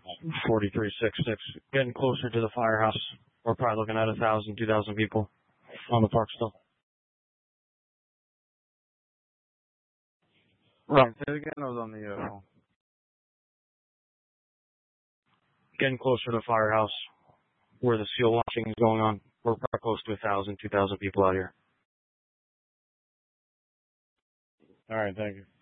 4366. Getting closer to the firehouse. We're probably looking at 1,000, 2,000 people on the park still. Right, say it again, I was on the phone. Getting closer to the firehouse where the seal launching is going on. We're probably close to 1,000, 2,000 people out here. All right, thank you.